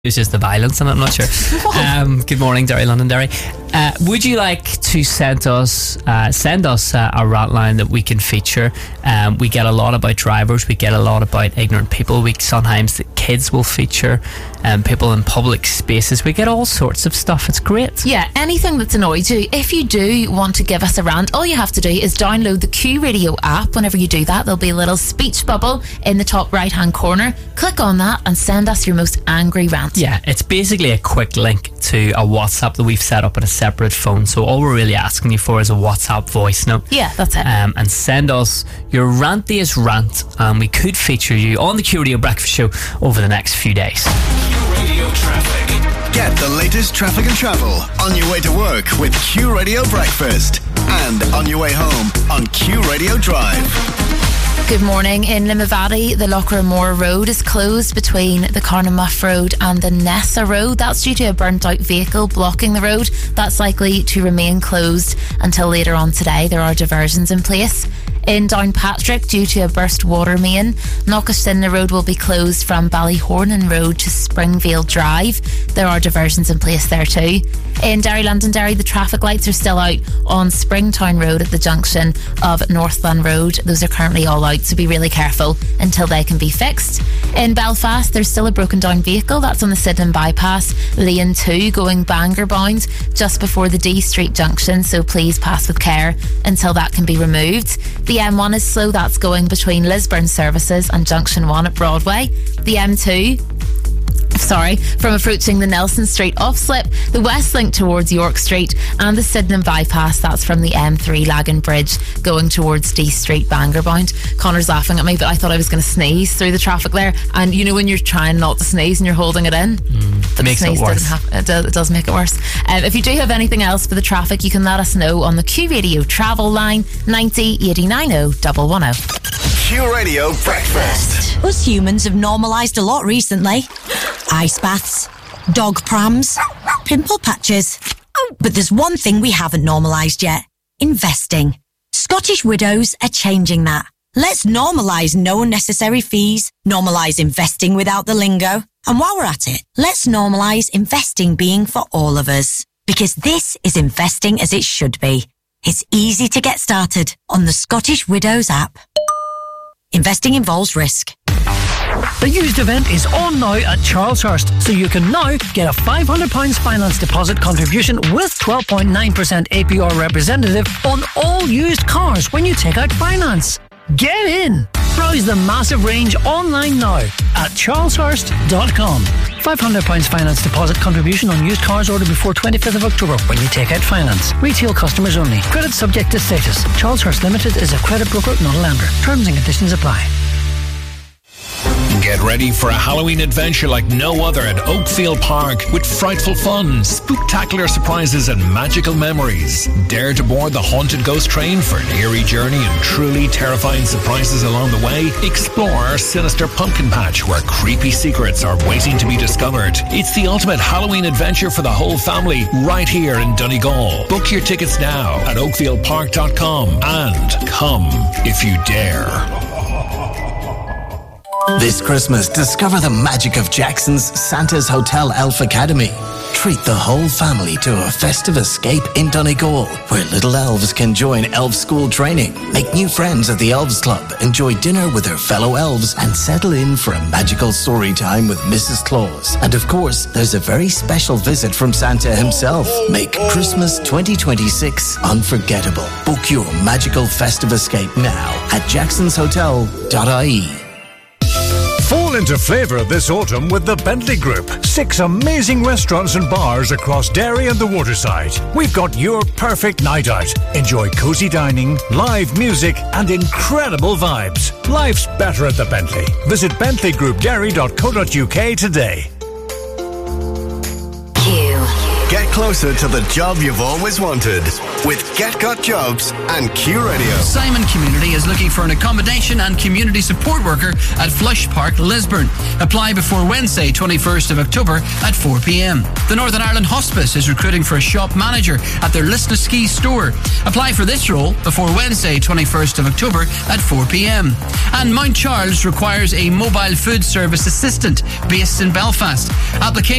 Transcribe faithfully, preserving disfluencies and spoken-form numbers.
It's just the violence, and I'm not sure. Um, good morning, Derry Londonderry. Uh, would you like to send us uh, send us uh, a rant line that we can feature? Um, we get a lot about drivers. We get a lot about ignorant people. We sometimes the kids will feature um, people in public spaces. We get all sorts of stuff. It's great. Yeah, anything that's annoyed you. If you do want to give us a rant, all you have to do is download the Q Radio app. Whenever you do that, there'll be a little speech bubble in the top right hand corner. Click on that and send us your most angry rant. Yeah, it's basically a quick link to a WhatsApp that we've set up on a separate phone. So all we're really asking you for is a WhatsApp voice note. Yeah, that's it. Um, and send us your rantiest rant, and we could feature you on the Q Radio Breakfast Show over the next few days. Q Radio Traffic. Get the latest traffic and travel on your way to work with Q Radio Breakfast, and on your way home on Q Radio Drive. Good morning. In Limavady, the Lochramore Road is closed between the Carnamuff Road and the Nessa Road. That's due to a burnt out vehicle blocking the road. That's likely to remain closed until later on today. There are diversions in place. In Downpatrick, due to a burst water main, Knockastinna Road will be closed from Ballyhornan Road to Springvale Drive. There are diversions in place there too. In Derry Londonderry, the traffic lights are still out on Springtown Road at the junction of Northland Road. Those are currently all out, so be really careful until they can be fixed. In Belfast, there's still a broken down vehicle. That's on the Sydenham Bypass, lane two, going Bangor bound, just before the D Street junction, so please pass with care until that can be removed. The M one is slow. That's going between Lisburn Services and Junction one at Broadway. The M two, sorry, from approaching the Nelson Street off-slip, the West Link towards York Street, and the Sydenham Bypass. That's from the M three Lagan Bridge going towards D Street Bangor bound. Connor's laughing at me, but I thought I was going to sneeze through the traffic there. And you know when you're trying not to sneeze and you're holding it in? Mm, but makes the sneeze it worse. Doesn't have, it, does, it does make it worse. Um, if you do have anything else for the traffic, you can let us know on the Q Radio travel line ninety eighty-nine oh one one oh. Q Radio Breakfast. Us humans have normalised a lot recently. Ice baths, dog prams, pimple patches. But there's one thing we haven't normalised yet. Investing. Scottish Widows are changing that. Let's normalise no unnecessary fees, normalise investing without the lingo. And while we're at it, let's normalise investing being for all of us. Because this is investing as it should be. It's easy to get started on the Scottish Widows app. Investing involves risk. The used event is on now at Charleshurst, so you can now get a five hundred pounds finance deposit contribution with twelve point nine percent A P R representative on all used cars when you take out finance. Get in! Browse the massive range online now at charleshurst dot com. five hundred pounds finance deposit contribution on used cars ordered before twenty-fifth of October when you take out finance. Retail customers only. Credit subject to status. Charleshurst Limited is a credit broker, not a lender. Terms and conditions apply. Get ready for a Halloween adventure like no other at Oakfield Park with frightful fun, spooktacular surprises and magical memories. Dare to board the haunted ghost train for an eerie journey and truly terrifying surprises along the way. Explore our sinister pumpkin patch where creepy secrets are waiting to be discovered. It's the ultimate Halloween adventure for the whole family right here in Donegal. Book your tickets now at oakfield park dot com and come if you dare. This Christmas, discover the magic of Jackson's Santa's Hotel Elf Academy. Treat the whole family to a festive escape in Donegal, where little elves can join elf school training, make new friends at the Elves Club, enjoy dinner with their fellow elves, and settle in for a magical story time with Missus Claus. And of course, there's a very special visit from Santa himself. Make Christmas twenty twenty-six unforgettable. Book your magical festive escape now at jacksons hotel dot I E. Fall into flavour this autumn with the Bentley Group. Six amazing restaurants and bars across Derry and the Waterside. We've got your perfect night out. Enjoy cosy dining, live music and incredible vibes. Life's better at the Bentley. Visit bentley group derry dot co dot uk today. Q Get closer to the job you've always wanted with Get Got Jobs and Q Radio. Simon Community is looking for an accommodation and community support worker at Flush Park, Lisburn. Apply before Wednesday, twenty-first of October at four p.m. The Northern Ireland Hospice is recruiting for a shop manager at their Lisnaskey store. Apply for this role before Wednesday, twenty-first of October at four p.m. And Mount Charles requires a mobile food service assistant based in Belfast. Application